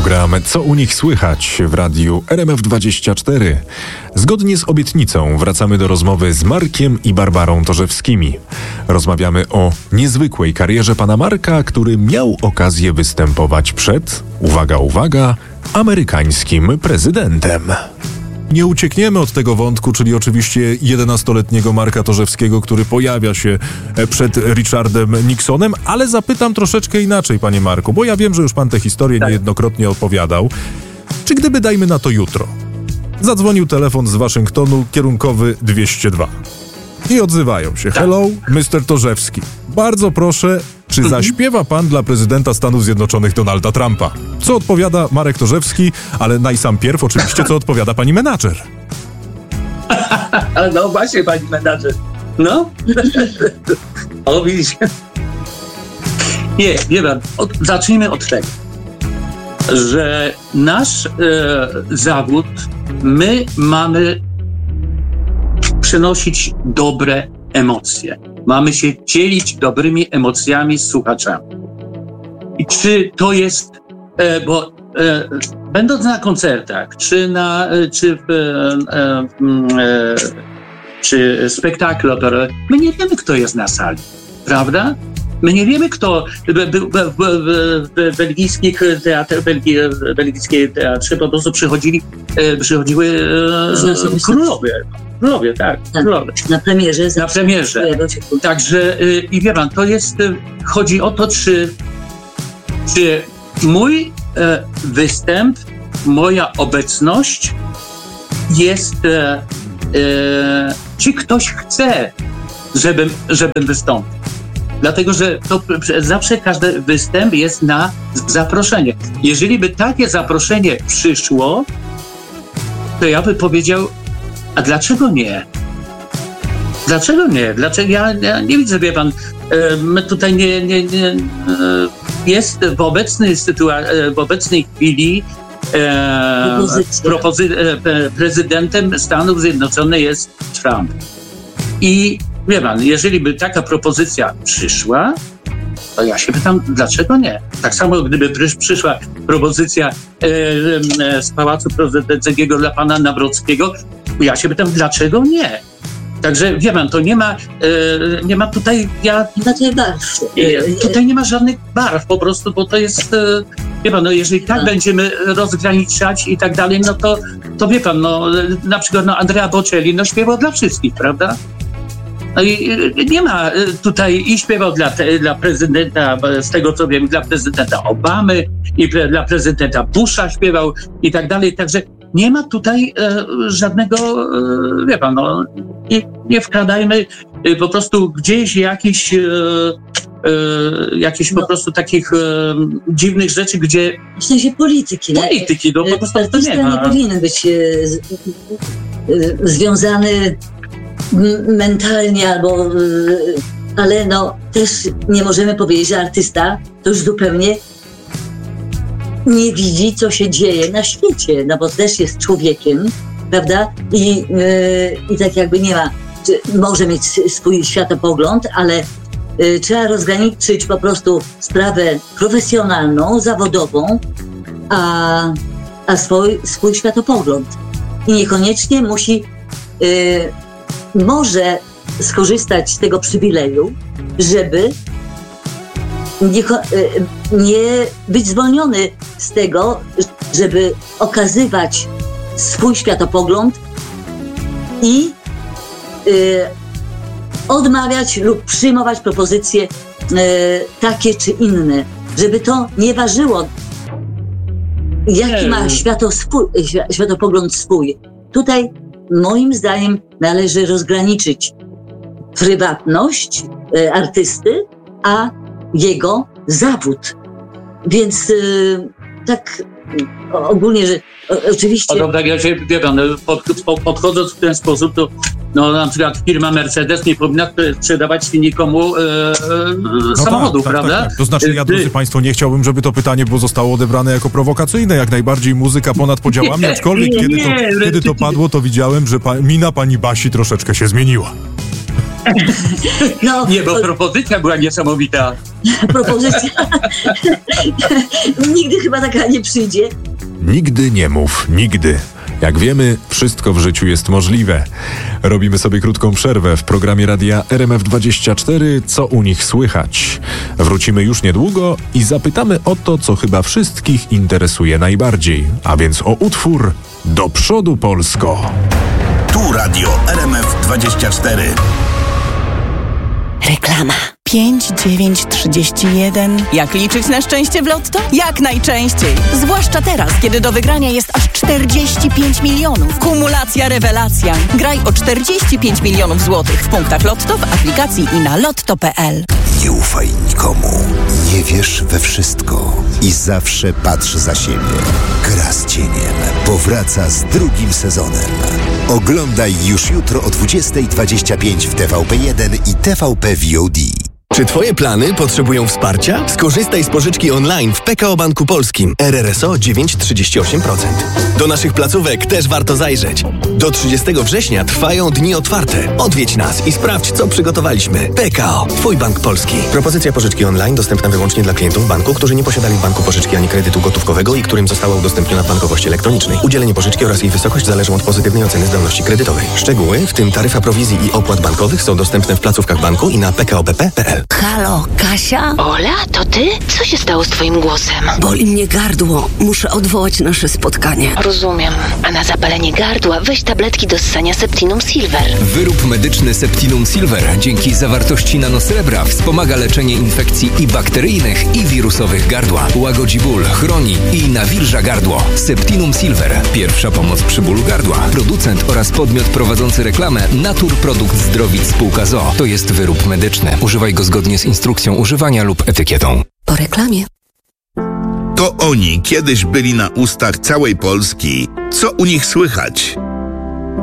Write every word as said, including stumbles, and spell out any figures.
Program Co u nich słychać w radiu R M F dwadzieścia cztery. Zgodnie z obietnicą wracamy do rozmowy z Markiem i Barbarą Torzewskimi. Rozmawiamy o niezwykłej karierze pana Marka, który miał okazję występować przed, uwaga, uwaga, amerykańskim prezydentem. Nie uciekniemy od tego wątku, czyli oczywiście jedenastoletniego Marka Torzewskiego, który pojawia się przed Richardem Nixonem, ale zapytam troszeczkę inaczej, panie Marku, bo ja wiem, że już pan tę historię tak. niejednokrotnie opowiadał. Czy gdyby, dajmy na to jutro, zadzwonił telefon z Waszyngtonu kierunkowy dwieście dwa i odzywają się. Hello, mister Torzewski. Bardzo proszę, czy zaśpiewa pan dla prezydenta Stanów Zjednoczonych Donalda Trumpa? Co odpowiada Marek Torzewski, ale najsampierw oczywiście, co odpowiada pani menadżer? No właśnie, pani menadżer. No. O, widzicie. Nie, nie wiem. Od, zacznijmy od tego, że nasz e, zawód, my mamy przynosić dobre emocje. Mamy się dzielić dobrymi emocjami z słuchaczami. I czy to jest, e, bo e, będąc na koncertach, czy na, czy w e, e, czy spektaklu operowe, my nie wiemy, kto jest na sali, prawda? My nie wiemy, kto był w, w, w belgijskich teatrach, belgi, belgijskie teatrze po prostu przychodzili, e, przychodziły e, królowie. Królowie, tak, tak. Królowie. Na premierze. Na premierze. Także y, i wie pan, to jest, y, chodzi o to, czy, czy mój y, występ, moja obecność jest, y, y, czy ktoś chce, żebym, żebym wystąpił. Dlatego, że to zawsze każdy występ jest na zaproszenie. Jeżeli by takie zaproszenie przyszło, to ja bym powiedział, a dlaczego nie? Dlaczego nie? Dlaczego? Ja, ja nie widzę, wie pan, my tutaj nie, nie, nie jest w obecnej sytuacji, w obecnej chwili e, propozy- e, prezydentem Stanów Zjednoczonych jest Trump. I wie pan, jeżeli by taka propozycja przyszła, to ja się pytam, dlaczego nie? Tak samo gdyby przyszła propozycja e, e, z Pałacu Prezydenckiego dla pana Nawrockiego, ja się pytam, dlaczego nie? Także wie pan, to nie ma, e, nie ma tutaj, ja... Znaczy barw. E, tutaj nie ma żadnych barw po prostu, bo to jest, e, wie pan, no jeżeli tak no. będziemy rozgraniczać i tak dalej, no to, to wie pan, no na przykład no Andrea Bocelli, no śpiewał dla wszystkich, prawda? No i nie ma tutaj, i śpiewał dla, dla prezydenta, z tego co wiem, dla prezydenta Obamy i pre, dla prezydenta Busha śpiewał i tak dalej, także nie ma tutaj e, żadnego, e, wie pan, no, nie, nie wkradajmy e, po prostu gdzieś jakichś, e, e, jakichś no. po prostu takich e, dziwnych rzeczy, gdzie... W sensie polityki. Polityki, no po prostu to nie ma. nie powinien być e, z, e, związany mentalnie albo, ale no też nie możemy powiedzieć, że artysta to już zupełnie nie widzi, co się dzieje na świecie, no bo też jest człowiekiem, prawda? I, yy, i tak jakby nie ma, może mieć swój światopogląd, ale yy, trzeba rozgraniczyć po prostu sprawę profesjonalną, zawodową, a, a swój, swój światopogląd. I niekoniecznie musi yy, może skorzystać z tego przywileju, żeby nie, nie być zwolniony z tego, żeby okazywać swój światopogląd i y, odmawiać lub przyjmować propozycje y, takie czy inne, żeby to nie ważyło, jaki ma światoswój, światopogląd swój. Tutaj moim zdaniem należy rozgraniczyć prywatność y, artysty, a jego zawód. Więc y, tak y, ogólnie, że o, oczywiście... No, tak, ja się, wie pan, pod, pod, podchodząc w ten sposób, to no, na przykład firma Mercedes nie powinna sprzedawać nikomu e, e, no samochodów, tak, prawda? Tak, tak. To znaczy, ja, drodzy państwo, nie chciałbym, żeby to pytanie było zostało odebrane jako prowokacyjne, jak najbardziej muzyka ponad podziałami, aczkolwiek nie, kiedy, to, nie, kiedy to padło, to widziałem, że pa, mina pani Basi troszeczkę się zmieniła. No, nie, bo propozycja była niesamowita. Propozycja. Nigdy chyba taka nie przyjdzie. Nigdy nie mów, nigdy. Jak wiemy, wszystko w życiu jest możliwe. Robimy sobie krótką przerwę w programie radia R M F dwadzieścia cztery. Co u nich słychać? Wrócimy już niedługo i zapytamy o to, co chyba wszystkich interesuje najbardziej. A więc o utwór Do przodu Polsko. Tu radio R M F dwadzieścia cztery. Reklama. pięć dziewięć trzydzieści jeden. Jak liczyć na szczęście w Lotto? Jak najczęściej. Zwłaszcza teraz, kiedy do wygrania jest aż czterdzieści pięć milionów. Kumulacja rewelacja. Graj o czterdzieści pięć milionów złotych w punktach Lotto, w aplikacji i na lotto kropka p l. Nie ufaj nikomu. Nie wierz we wszystko. I zawsze patrz za siebie. Gra z cieniem powraca z drugim sezonem. Oglądaj już jutro o dwudziestej dwadzieścia pięć w T V P jeden i T V P V O D. Czy Twoje plany potrzebują wsparcia? Skorzystaj z pożyczki online w P K O Banku Polskim. R R S O dziewięć przecinek trzydzieści osiem procent. Do naszych placówek też warto zajrzeć. Do trzydziestego września trwają dni otwarte. Odwiedź nas i sprawdź, co przygotowaliśmy. P K O. Twój bank polski. Propozycja pożyczki online dostępna wyłącznie dla klientów banku, którzy nie posiadali w banku pożyczki ani kredytu gotówkowego i którym została udostępniona w bankowości elektronicznej. Udzielenie pożyczki oraz jej wysokość zależą od pozytywnej oceny zdolności kredytowej. Szczegóły, w tym taryfa prowizji i opłat bankowych, są dostępne w placówkach banku i na p k o b p kropka p l. Halo, Kasia? Ola, to ty? Co się stało z twoim głosem? Boli mnie gardło. Muszę odwołać nasze spotkanie. Rozumiem. A na zapalenie gardła weź tabletki do ssania Septinum Silver. Wyrób medyczny Septinum Silver dzięki zawartości nanosrebra wspomaga leczenie infekcji i bakteryjnych, i wirusowych gardła. Łagodzi ból, chroni i nawilża gardło. Septinum Silver. Pierwsza pomoc przy bólu gardła. Producent oraz podmiot prowadzący reklamę Natur Produkt Zdrowic Spółka z o o. To jest wyrób medyczny. Używaj go zgodnie z instrukcją używania lub etykietą. Po reklamie. To oni kiedyś byli na ustach całej Polski. Co u nich słychać?